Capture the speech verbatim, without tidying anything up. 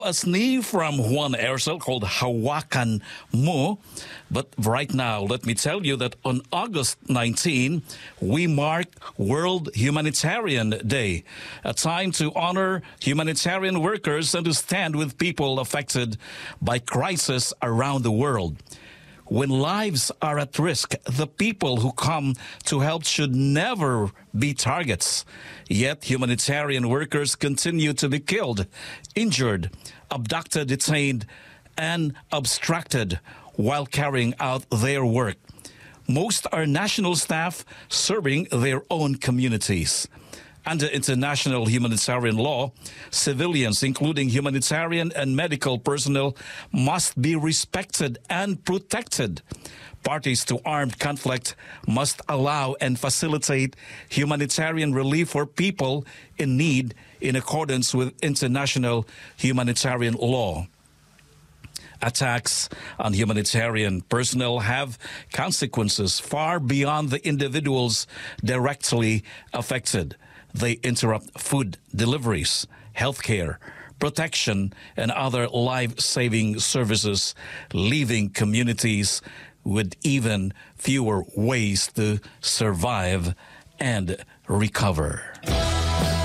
A sneeze from Juan Ercel called Hawakan Mo. But right now, let me tell you that on August nineteenth, we mark World Humanitarian Day, a time to honor humanitarian workers and to stand with people affected by crisis around the world. When lives are at risk, the people who come to help should never be targets. Yet humanitarian workers continue to be killed, injured, abducted, detained, and abstracted while carrying out their work. Most are national staff serving their own communities. Under international humanitarian law, civilians, including humanitarian and medical personnel, must be respected and protected. Parties to armed conflict must allow and facilitate humanitarian relief for people in need in accordance with international humanitarian law. Attacks on humanitarian personnel have consequences far beyond the individuals directly affected. They interrupt food deliveries, healthcare, protection, and other life-saving services, leaving communities with even fewer ways to survive and recover.